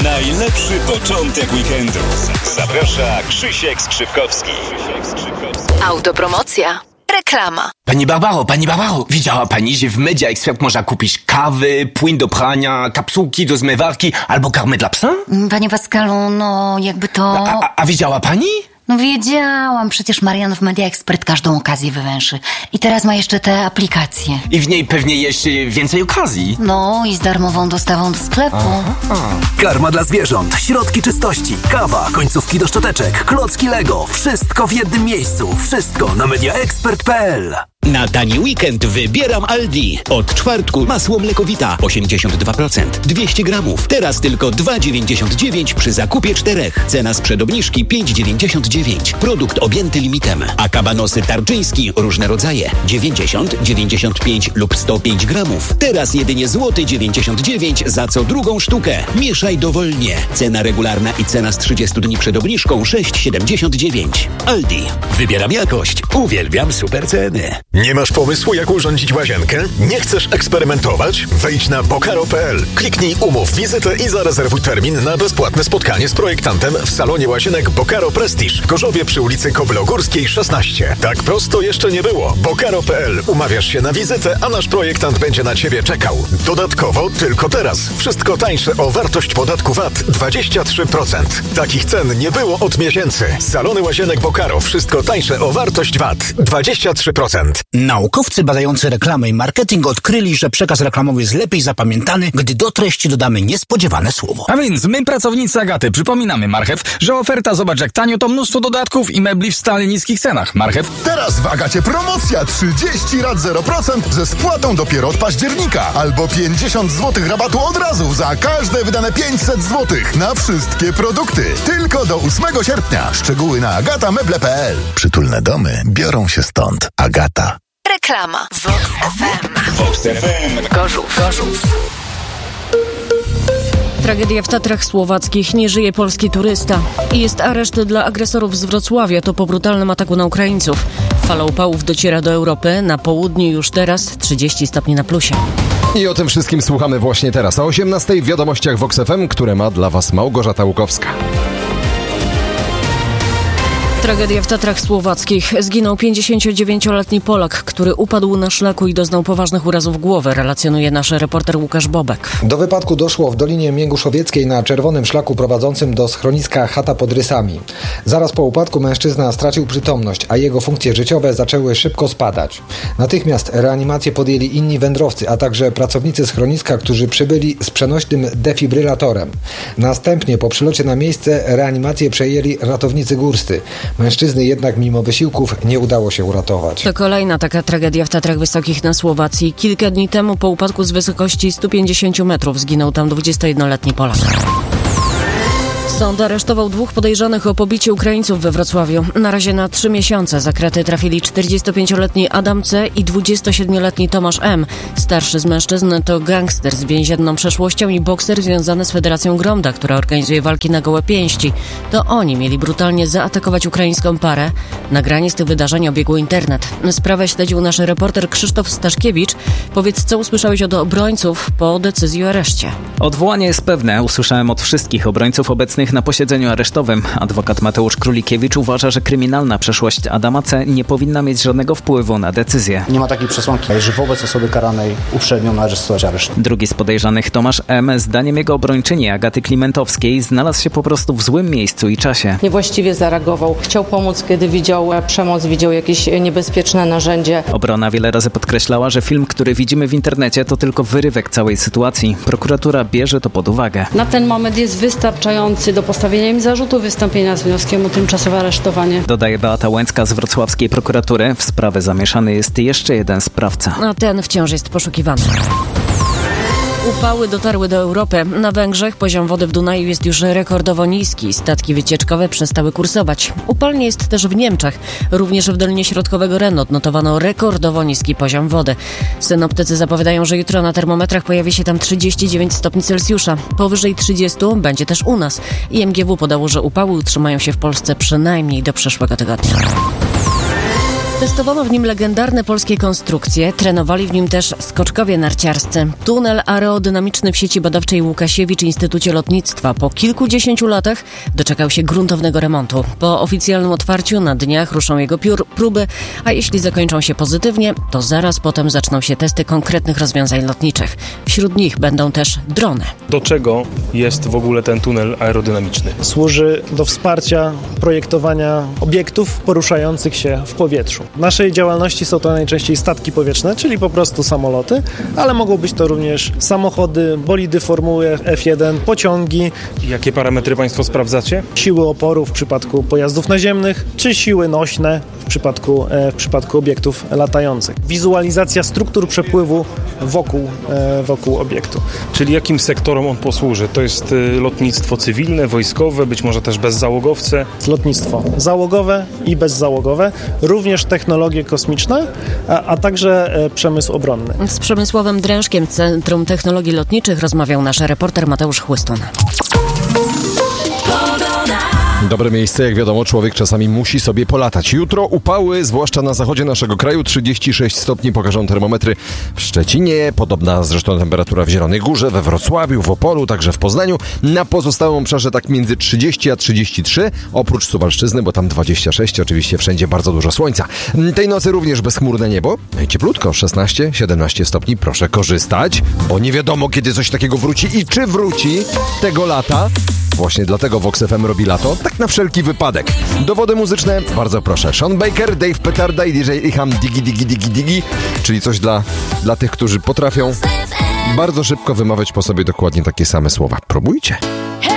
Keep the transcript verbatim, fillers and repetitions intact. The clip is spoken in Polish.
Najlepszy początek weekendu. Zaprasza Krzysiek Skrzypkowski. Autopromocja. Reklama. Pani Barbaro, pani Barbaro, widziała pani, że w Media Expert można kupić kawy, płyn do prania, kapsułki do zmywarki albo karmę dla psa? Panie Pascalu, no jakby to... A, a, a widziała pani? No wiedziałam, przecież Marian w Media Expert każdą okazję wywęszy. I teraz ma jeszcze te aplikacje. I w niej pewnie jeszcze więcej okazji. No i z darmową dostawą do sklepu. Aha. Karma dla zwierząt, środki czystości, kawa, końcówki do szczoteczek, klocki Lego. Wszystko w jednym miejscu. Wszystko na media expert kropka p l. Na tani weekend wybieram Aldi. Od czwartku masło mlekowita osiemdziesiąt dwa procent, dwieście gramów. Teraz tylko dwa dziewięćdziesiąt dziewięć przy zakupie czterech. Cena sprzed obniżki pięć dziewięćdziesiąt dziewięć. Produkt objęty limitem. A kabanosy tarczyński różne rodzaje dziewięćdziesiąt, dziewięćdziesiąt pięć lub sto pięć gramów. Teraz jedynie złoty dziewięćdziesiąt dziewięć za co drugą sztukę. Mieszaj dowolnie. Cena regularna i cena z trzydziestu dni przed obniżką sześć siedemdziesiąt dziewięć. Aldi. Wybieram jakość. Uwielbiam super ceny. Nie masz pomysłu, jak urządzić łazienkę? Nie chcesz eksperymentować? Wejdź na bokaro kropka p l. Kliknij umów wizytę i zarezerwuj termin na bezpłatne spotkanie z projektantem w salonie łazienek Bokaro Prestige w Gorzowie przy ulicy Koblogórskiej szesnaście. Tak prosto jeszcze nie było. bokaro kropka p l. Umawiasz się na wizytę, a nasz projektant będzie na Ciebie czekał. Dodatkowo tylko teraz. Wszystko tańsze o wartość podatku V A T dwadzieścia trzy procent. Takich cen nie było od miesięcy. Salony łazienek Bokaro. Wszystko tańsze o wartość V A T dwadzieścia trzy procent. Naukowcy badający reklamę i marketing odkryli, że przekaz reklamowy jest lepiej zapamiętany, gdy do treści dodamy niespodziewane słowo. A więc my, pracownicy Agaty, przypominamy Marchew, że oferta zobacz jak tanio to mnóstwo dodatków i mebli w stale niskich cenach. Marchew. Teraz w Agacie promocja trzydzieści rat zero procent ze spłatą dopiero od października. Albo pięćdziesiąt złotych rabatu od razu za każde wydane pięćset złotych na wszystkie produkty. Tylko do ósmego sierpnia. Szczegóły na agata meble kropka p l. Przytulne domy biorą się stąd. Agata. Reklama. Vox F M. Vox F M. Gorzów. Gorzów. Tragedia w Tatrach Słowackich. Nie żyje polski turysta. I jest areszt dla agresorów z Wrocławia. To po brutalnym ataku na Ukraińców. Fala upałów dociera do Europy. Na południu już teraz trzydzieści stopni na plusie. I o tym wszystkim słuchamy właśnie teraz. O osiemnastej w wiadomościach Vox F M, które ma dla Was Małgorzata Łukowska. Tragedia w Tatrach Słowackich. Zginął pięćdziesięciodziewięcioletni Polak, który upadł na szlaku i doznał poważnych urazów głowy, relacjonuje nasz reporter Łukasz Bobek. Do wypadku doszło w Dolinie Mięguszowieckiej na czerwonym szlaku prowadzącym do schroniska Chata pod Rysami. Zaraz po upadku mężczyzna stracił przytomność, a jego funkcje życiowe zaczęły szybko spadać. Natychmiast reanimację podjęli inni wędrowcy, a także pracownicy schroniska, którzy przybyli z przenośnym defibrylatorem. Następnie po przylocie na miejsce reanimację przejęli ratownicy górscy. Mężczyzny jednak mimo wysiłków nie udało się uratować. To kolejna taka tragedia w Tatrach Wysokich na Słowacji. Kilka dni temu po upadku z wysokości stu pięćdziesięciu metrów zginął tam dwudziestojednoletni Polak. Sąd aresztował dwóch podejrzanych o pobicie Ukraińców we Wrocławiu. Na razie na trzy miesiące za kraty trafili czterdziestopięcioletni Adam C. i dwudziestosiedmioletni Tomasz M. Starszy z mężczyzn to gangster z więzienną przeszłością i bokser związany z Federacją Gromda, która organizuje walki na gołe pięści. To oni mieli brutalnie zaatakować ukraińską parę. Nagranie z tych wydarzeń obiegło internet. Sprawę śledził nasz reporter Krzysztof Staszkiewicz. Powiedz, co usłyszałeś od obrońców po decyzji o areszcie? Odwołanie jest pewne. Usłyszałem od wszystkich obrońców obecnych na posiedzeniu aresztowym. Adwokat Mateusz Królikiewicz uważa, że kryminalna przeszłość Adama C. nie powinna mieć żadnego wpływu na decyzję. Nie ma takiej przesłanki, że wobec osoby karanej uprzednio należy stosować areszt. Drugi z podejrzanych, Tomasz M., zdaniem jego obrończyni Agaty Klimentowskiej, znalazł się po prostu w złym miejscu i czasie. Niewłaściwie zareagował. Chciał pomóc, kiedy widział przemoc, widział jakieś niebezpieczne narzędzie. Obrona wiele razy podkreślała, że film, który widzimy w internecie, to tylko wyrywek całej sytuacji. Prokuratura bierze to pod uwagę. Na ten moment jest wystarczający do postawienia im zarzutu wystąpienia z wnioskiem o tymczasowe aresztowanie. Dodaje Beata Łęcka z wrocławskiej prokuratury. W sprawę zamieszany jest jeszcze jeden sprawca. A ten wciąż jest poszukiwany. Upały dotarły do Europy. Na Węgrzech poziom wody w Dunaju jest już rekordowo niski. Statki wycieczkowe przestały kursować. Upalnie jest też w Niemczech. Również w Dolinie Środkowego Renu odnotowano rekordowo niski poziom wody. Synoptycy zapowiadają, że jutro na termometrach pojawi się tam trzydzieści dziewięć stopni Celsjusza. Powyżej trzydziestu będzie też u nas. I M G W podało, że upały utrzymają się w Polsce przynajmniej do przyszłego tygodnia. Testowano w nim legendarne polskie konstrukcje, trenowali w nim też skoczkowie narciarscy. Tunel aerodynamiczny w sieci badawczej Łukasiewicz Instytucie Lotnictwa po kilkudziesięciu latach doczekał się gruntownego remontu. Po oficjalnym otwarciu na dniach ruszą jego piór, próby, a jeśli zakończą się pozytywnie, to zaraz potem zaczną się testy konkretnych rozwiązań lotniczych. Wśród nich będą też drony. Do czego jest w ogóle ten tunel aerodynamiczny? Służy do wsparcia projektowania obiektów poruszających się w powietrzu. W naszej działalności są to najczęściej statki powietrzne, czyli po prostu samoloty, ale mogą być to również samochody, bolidy Formuły F jeden, pociągi. Jakie parametry Państwo sprawdzacie? Siły oporu w przypadku pojazdów naziemnych, czy siły nośne w przypadku, w przypadku obiektów latających. Wizualizacja struktur przepływu wokół, wokół obiektu. Czyli jakim sektorom on posłuży? To jest lotnictwo cywilne, wojskowe, być może też bezzałogowce? Lotnictwo załogowe i bezzałogowe, również technologie kosmiczne, a, a także przemysł obronny. Z Przemysławem Drężkiem z Centrum Technologii Lotniczych rozmawiał nasz reporter Mateusz Chłystun. Dobre miejsce, jak wiadomo, człowiek czasami musi sobie polatać. Jutro upały, zwłaszcza na zachodzie naszego kraju, trzydzieści sześć stopni pokażą termometry w Szczecinie, podobna zresztą temperatura w Zielonej Górze, we Wrocławiu, w Opolu, także w Poznaniu. Na pozostałym obszarze tak między trzydzieści a trzydzieści trzy, oprócz Suwalszczyzny, bo tam dwadzieścia sześć, oczywiście wszędzie bardzo dużo słońca. Tej nocy również bezchmurne niebo, cieplutko, szesnaście siedemnaście stopni, proszę korzystać, bo nie wiadomo, kiedy coś takiego wróci i czy wróci tego lata. Właśnie dlatego Vox F M robi lato, tak na wszelki wypadek. Dowody muzyczne, bardzo proszę. Sean Baker, Dave Petarda i D J Iham Digi Digi Digi Digi, czyli coś dla, dla tych, którzy potrafią bardzo szybko wymawiać po sobie dokładnie takie same słowa. Próbujcie.